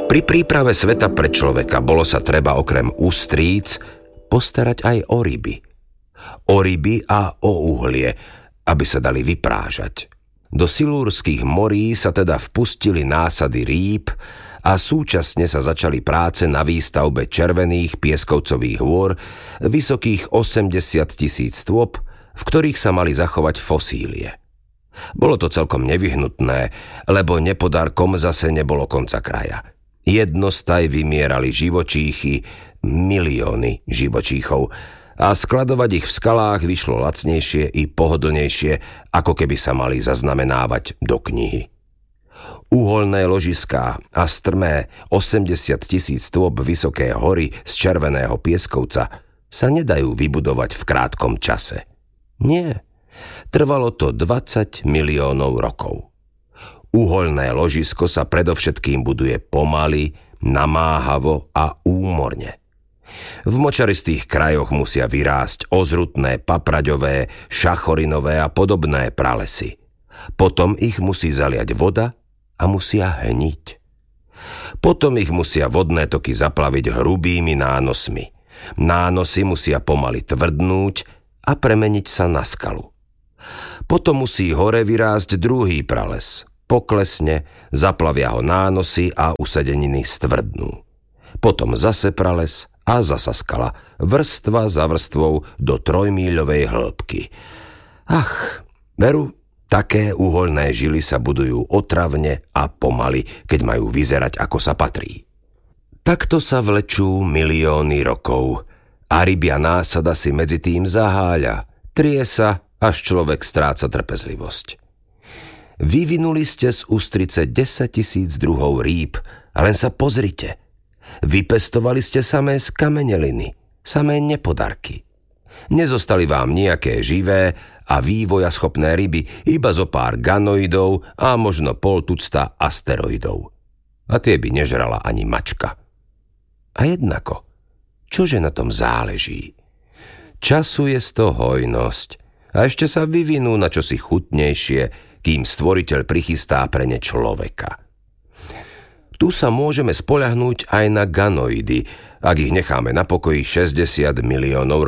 Pri príprave sveta pre človeka bolo sa treba okrem ústríc postarať aj o ryby. O ryby a o uhlie, aby sa dali vyprážať. Do silúrskych morí sa teda vpustili násady rýb a súčasne sa začali práce na výstavbe červených pieskovcových hôr vysokých 80 000 stôp, v ktorých sa mali zachovať fosílie. Bolo to celkom nevyhnutné, lebo nepodarkom zase nebolo konca kraja. Jednostaj vymierali živočíchy, milióny živočíchov, a skladovať ich v skalách vyšlo lacnejšie i pohodlnejšie, ako keby sa mali zaznamenávať do knihy. Uholné ložiská a strmé 80 000 stôp vysoké hory z červeného pieskovca sa nedajú vybudovať v krátkom čase. Nie, trvalo to 20 miliónov rokov. Uholné ložisko sa predovšetkým buduje pomaly, namáhavo a úmorne. V močaristých krajoch musia vyrásť ozrutné papraďové, šachorinové a podobné pralesy. Potom ich musí zaliať voda a musia hniť. Potom ich musia vodné toky zaplaviť hrubými nánosmi. Nánosy musia pomaly tvrdnúť a premeniť sa na skalu. Potom musí hore vyrásť druhý prales. Poklesne, zaplavia ho nánosy a usadeniny stvrdnú. Potom zase prales a zasa skala, vrstva za vrstvou do 3-míľovej hĺbky. Ach, veru, také uholné žily sa budujú otravne a pomaly, keď majú vyzerať ako sa patrí. Takto sa vlečú milióny rokov a rybia násada si medzi tým zaháľa, trie sa, až človek stráca trpezlivosť. Vyvinuli ste z ústrice 10 000 druhov rýb, a len sa pozrite. Vypestovali ste samé skameneliny, samé nepodarky. Nezostali vám nejaké živé a vývojaschopné ryby, iba zo pár ganoidov a možno pol tucta asteroidov. A tie by nežrala ani mačka. A jednako, čože na tom záleží? Času je to hojnosť a ešte sa vyvinú na čosi chutnejšie, kým stvoriteľ prichystá pre ne človeka. Tu sa môžeme spoľahnúť aj na ganoidy, ak ich necháme na pokoji 60 miliónov